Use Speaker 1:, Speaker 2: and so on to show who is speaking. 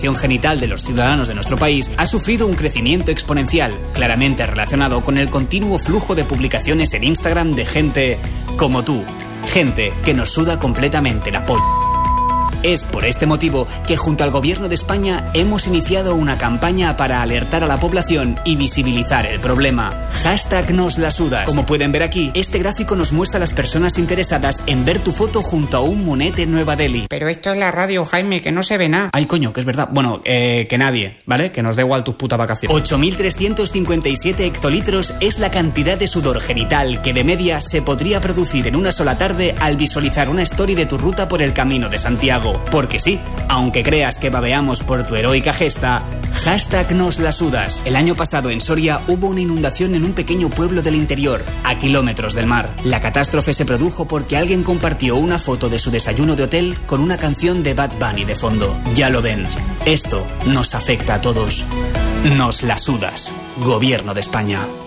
Speaker 1: genital de los ciudadanos de nuestro país ha sufrido un crecimiento exponencial, claramente relacionado con el continuo flujo de publicaciones en Instagram de gente como tú, gente que nos suda completamente la polla. Es por este motivo que junto al Gobierno de España hemos iniciado una campaña para alertar a la población y visibilizar el problema. #NosLaSudas. Como pueden ver aquí, este gráfico nos muestra a las personas interesadas en ver tu foto junto a un monet en Nueva Delhi.
Speaker 2: Pero esto es la radio, Jaime, que no se ve nada.
Speaker 1: Ay, coño, que es verdad. Bueno, que nadie, ¿vale? Que nos dé igual tus putas vacaciones. 8.357 hectolitros es la cantidad de sudor genital que de media se podría producir en una sola tarde al visualizar una story de tu ruta por el Camino de Santiago. Porque sí, aunque creas que babeamos por tu heroica gesta, #NosLaSudas. El año pasado en Soria hubo una inundación en un pequeño pueblo del interior, a kilómetros del mar. La catástrofe se produjo porque alguien compartió una foto de su desayuno de hotel con una canción de Bad Bunny de fondo. Ya lo ven, esto nos afecta a todos. Nos la sudas. Gobierno de España.